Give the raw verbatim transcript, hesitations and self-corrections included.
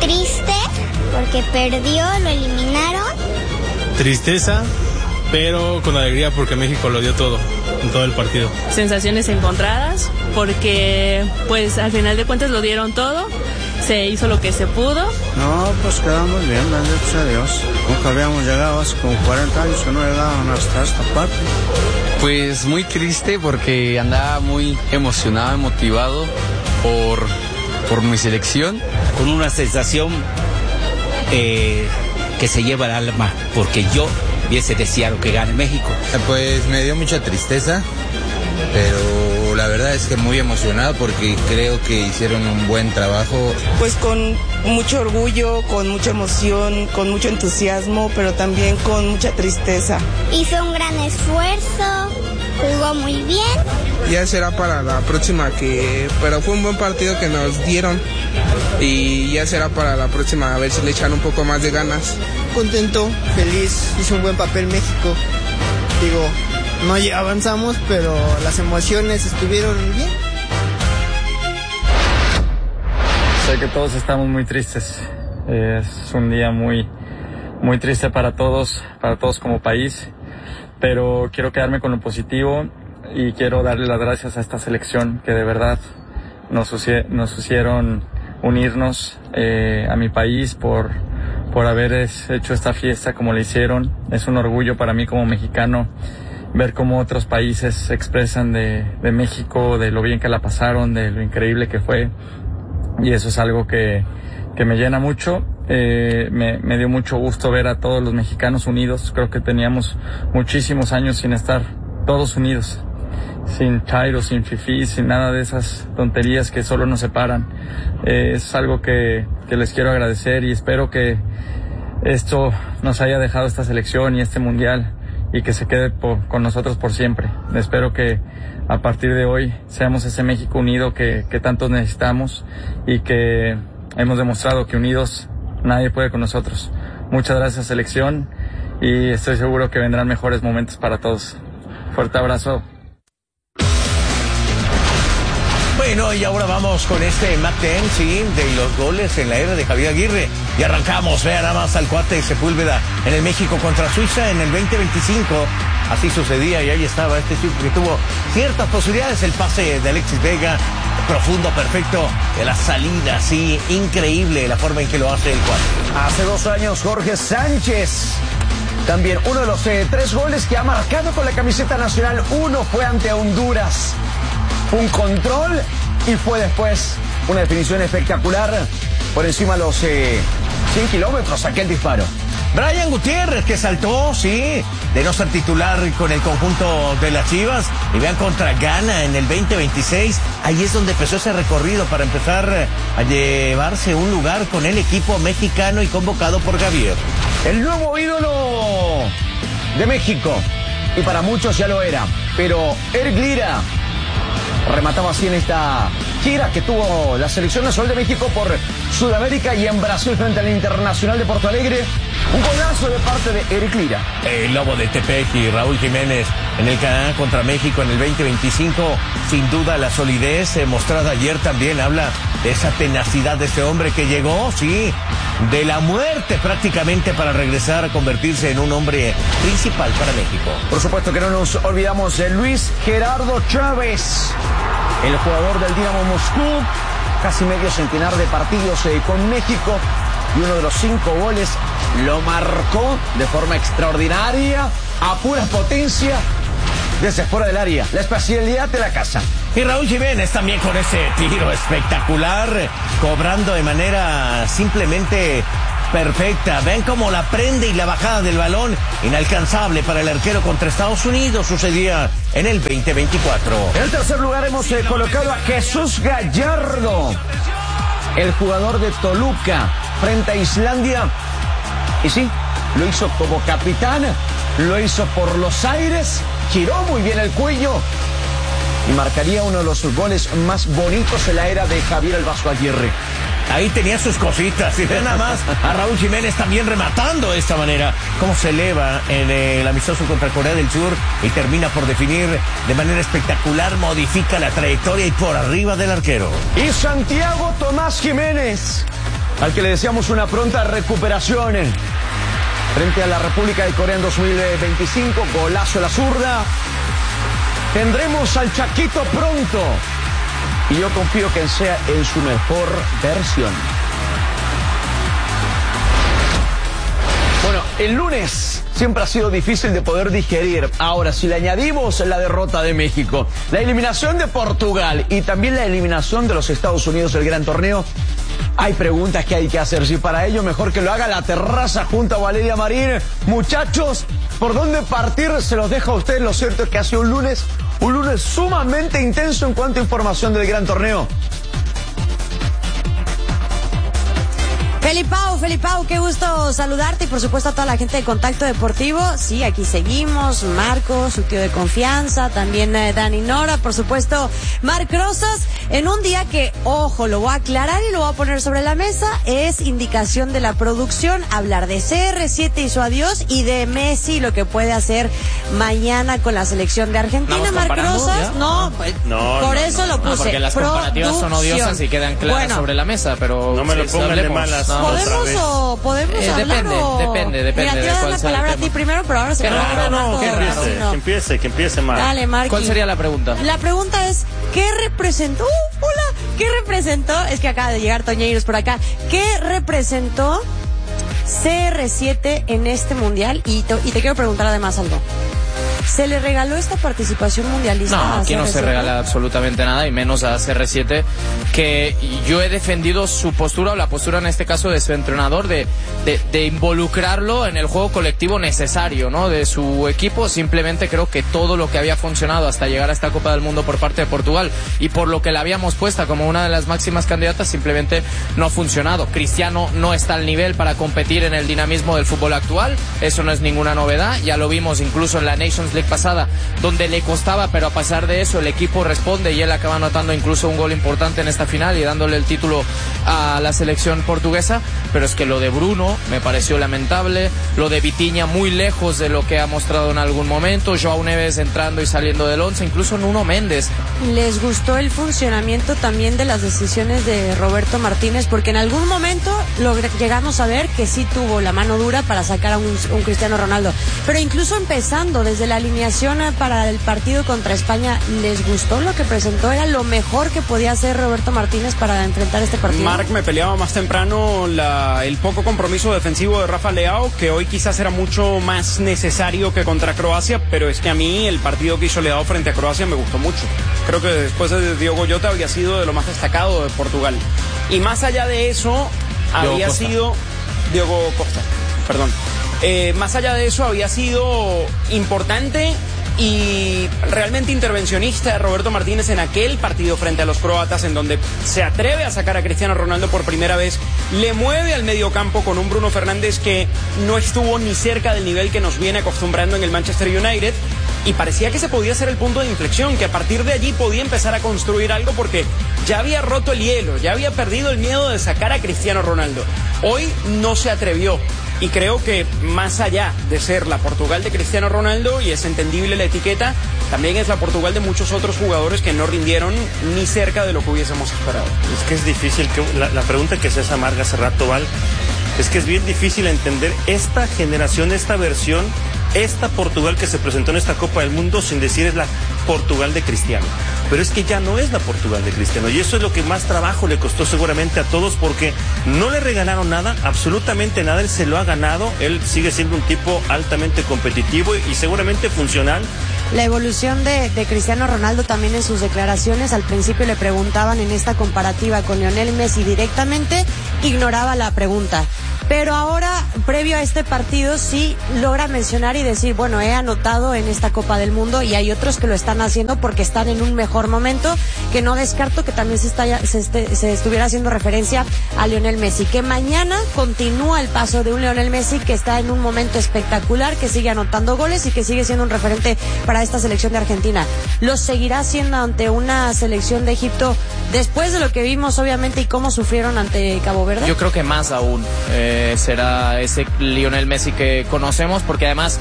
Triste, porque perdió, lo eliminaron. Tristeza, pero con alegría porque México lo dio todo, en todo el partido. Sensaciones encontradas, porque pues al final de cuentas lo dieron todo, se hizo lo que se pudo. No, pues quedamos bien, bendito a Dios. Nunca habíamos llegado hace como cuarenta años que no llegaban hasta esta parte. Pues muy triste porque andaba muy emocionado, motivado por, por mi selección. Con una sensación eh, que se lleva al alma, porque yo hubiese deseado que gane México. Pues me dio mucha tristeza, pero la verdad es que muy emocionado porque creo que hicieron un buen trabajo. Pues con mucho orgullo, con mucha emoción, con mucho entusiasmo, pero también con mucha tristeza. Hizo un gran esfuerzo, jugó muy bien. Ya será para la próxima, que pero fue un buen partido que nos dieron y ya será para la próxima a ver si le echan un poco más de ganas. Contento, feliz, hizo un buen papel México. Digo, no avanzamos, pero las emociones estuvieron bien. Sé que todos estamos muy tristes. Es un día muy, muy triste para todos, para todos como país. Pero quiero quedarme con lo positivo y quiero darle las gracias a esta selección que de verdad nos, nos hicieron unirnos eh, a mi país por, por haber hecho esta fiesta como la hicieron. Es un orgullo para mí como mexicano ver cómo otros países se expresan de, de México, de lo bien que la pasaron, de lo increíble que fue. Y eso es algo que, que me llena mucho. Eh, me, me dio mucho gusto ver a todos los mexicanos unidos. Creo que teníamos muchísimos años sin estar todos unidos, sin chairo, sin fifí, sin nada de esas tonterías que solo nos separan. Eh, es algo que, que les quiero agradecer y espero que esto nos haya dejado esta selección y este mundial y que se quede por, con nosotros por siempre. Espero que a partir de hoy seamos ese México unido que, que tantos necesitamos y que hemos demostrado que unidos nadie puede con nosotros. Muchas gracias, selección, y estoy seguro que vendrán mejores momentos para todos. Fuerte abrazo. Bueno, y ahora vamos con este Mac diez, sí, de los goles en la era de Javier Aguirre. Y arrancamos, vean nada más al cuate Sepúlveda en el México contra Suiza en el veinte veinticinco. Así sucedía y ahí estaba este chico que tuvo ciertas posibilidades. El pase de Alexis Vega, profundo, perfecto, de la salida, sí, increíble la forma en que lo hace el cuate. Hace dos años Jorge Sánchez, también uno de los eh, tres goles que ha marcado con la camiseta nacional. Uno fue ante Honduras, un control, y fue después una definición espectacular por encima de los eh, cien kilómetros, aquel disparo. Brian Gutiérrez, que saltó, sí, de no ser titular con el conjunto de las Chivas, y vean, contra Ghana en el veinte veintiséis, ahí es donde empezó ese recorrido para empezar a llevarse un lugar con el equipo mexicano y convocado por Javier. El nuevo ídolo de México, y para muchos ya lo era, pero Eric Lira remataba así en esta gira que tuvo la Selección Nacional de México por Sudamérica y en Brasil frente al Internacional de Porto Alegre. Un golazo de parte de Eric Lira. El Lobo de Tepec y Raúl Jiménez en el Canadá contra México en el veinte veinticinco. Sin duda la solidez eh, mostrada ayer también habla de esa tenacidad de este hombre que llegó, sí, de la muerte prácticamente para regresar a convertirse en un hombre principal para México. Por supuesto que no nos olvidamos de Luis Gerardo Chávez, el jugador del Dinamo Moscú, casi medio centenar de partidos eh, con México, y uno de los cinco goles lo marcó de forma extraordinaria, a pura potencia, desde fuera del área, la especialidad de la casa. Y Raúl Jiménez también con ese tiro espectacular, cobrando de manera simplemente perfecta. Ven cómo la prende y la bajada del balón, inalcanzable para el arquero contra Estados Unidos, sucedía en el veinte veinticuatro. En el tercer lugar hemos eh, colocado a Jesús Gallardo, el jugador de Toluca frente a Islandia. Y sí, lo hizo como capitán, lo hizo por los aires, giró muy bien el cuello y marcaría uno de los goles más bonitos en la era de Javier El Vasco Aguirre. Ahí tenía sus cositas, y vean nada más a Raúl Jiménez también rematando de esta manera, cómo se eleva en el amistoso contra Corea del Sur y termina por definir de manera espectacular, modifica la trayectoria y por arriba del arquero. Y Santiago Tomás Jiménez, al que le deseamos una pronta recuperación frente a la República de Corea en dos mil veinticinco, golazo a la zurda. Tendremos al Chaquito pronto y yo confío que sea en su mejor versión. Bueno, el lunes siempre ha sido difícil de poder digerir. Ahora, si le añadimos la derrota de México, la eliminación de Portugal y también la eliminación de los Estados Unidos del gran torneo, hay preguntas que hay que hacer. Si para ello mejor que lo haga la terraza junto a Valeria Marín. Muchachos, ¿por dónde partir? Se los dejo a ustedes. Lo cierto es que ha sido un lunes, un lunes sumamente intenso en cuanto a información del gran torneo. Felipao, Felipao, qué gusto saludarte y por supuesto a toda la gente de Contacto Deportivo. Sí, aquí seguimos, Marco, su tío de confianza, también eh, Dani Nora, por supuesto, Marc Rosas, en un día que, ojo, lo voy a aclarar y lo voy a poner sobre la mesa, es indicación de la producción, hablar de C R siete y su adiós y de Messi, lo que puede hacer mañana con la selección de Argentina. Marc Rosas, no, pues, no, por no, eso no, lo puse. no, porque las comparativas son odiosas y quedan claras bueno, sobre la mesa, pero no me lo pongan de malas. No, ¿Podemos o podemos eh, hablar depende, o... depende, depende. Mira, te voy a dar la palabra a ti primero, pero ahora se me va a no, no, que empiece, no. que empiece, que empiece Marc. Dale, Marqui. ¿Cuál sería la pregunta? La pregunta es, ¿qué representó? Uh, hola, ¿qué representó? Es que acaba de llegar Toñeiros por acá. ¿Qué representó C R siete en este mundial? Y te, y te quiero preguntar además algo. ¿Se le regaló esta participación mundialista? No, aquí no se regala absolutamente nada, y menos a C R siete, que yo he defendido su postura, o la postura en este caso de su entrenador, de, de, de involucrarlo en el juego colectivo necesario, ¿no? De su equipo. Simplemente creo que todo lo que había funcionado hasta llegar a esta Copa del Mundo por parte de Portugal, y por lo que la habíamos puesta como una de las máximas candidatas, simplemente no ha funcionado. Cristiano no está al nivel para competir en el dinamismo del fútbol actual, eso no es ninguna novedad, ya lo vimos incluso en la Nations League pasada, donde le costaba, pero a pesar de eso el equipo responde y él acaba anotando incluso un gol importante en esta final y dándole el título a la selección portuguesa. Pero es que lo de Bruno me pareció lamentable, lo de Vitinha muy lejos de lo que ha mostrado en algún momento, Joao Neves entrando y saliendo del once, incluso Nuno Méndez. ¿Les gustó el funcionamiento también de las decisiones de Roberto Martínez? Porque en algún momento lo llegamos a ver que sí tuvo la mano dura para sacar a un, un Cristiano Ronaldo, pero incluso empezando desde la alineación para el partido contra España, ¿les gustó lo que presentó? ¿Era lo mejor que podía hacer Roberto Martínez para enfrentar este partido? Marc, me peleaba más temprano la, el poco compromiso defensivo de Rafa Leao, que hoy quizás era mucho más necesario que contra Croacia, pero es que a mí el partido que hizo Leao frente a Croacia me gustó mucho. Creo que después de Diogo Jota había sido de lo más destacado de Portugal. Y más allá de eso, Diogo había Costa. sido... Diogo Costa, perdón. Eh, más allá de eso, había sido importante y realmente intervencionista de Roberto Martínez en aquel partido frente a los croatas, en donde se atreve a sacar a Cristiano Ronaldo por primera vez, le mueve al mediocampo con un Bruno Fernández que no estuvo ni cerca del nivel que nos viene acostumbrando en el Manchester United, y parecía que se podía ser el punto de inflexión, que a partir de allí podía empezar a construir algo, porque ya había roto el hielo, ya había perdido el miedo de sacar a Cristiano Ronaldo. Hoy no se atrevió. Y creo que más allá de ser la Portugal de Cristiano Ronaldo, y es entendible la etiqueta, también es la Portugal de muchos otros jugadores que no rindieron ni cerca de lo que hubiésemos esperado. Es que es difícil, que la, la pregunta que se hace Marc hace rato, Val, es que es bien difícil entender esta generación, esta versión, esta Portugal que se presentó en esta Copa del Mundo, sin decir es la Portugal de Cristiano. Pero es que ya no es la Portugal de Cristiano, y eso es lo que más trabajo le costó seguramente a todos, porque no le regalaron nada, absolutamente nada. Él se lo ha ganado, él sigue siendo un tipo altamente competitivo y seguramente funcional. La evolución de, de Cristiano Ronaldo también en sus declaraciones. Al principio le preguntaban en esta comparativa con Lionel Messi, directamente ignoraba la pregunta. Pero ahora, previo a este partido, sí logra mencionar y decir, bueno, he anotado en esta Copa del Mundo, y hay otros que lo están haciendo porque están en un mejor momento, que no descarto que también se, está, se, este, se estuviera haciendo referencia a Lionel Messi, que mañana continúa el paso de un Lionel Messi que está en un momento espectacular, que sigue anotando goles y que sigue siendo un referente para esta selección de Argentina. Lo seguirá haciendo ante una selección de Egipto después de lo que vimos, obviamente, y cómo sufrieron ante Cabo Verde. Yo creo que más aún eh, será ese Lionel Messi que conocemos, porque además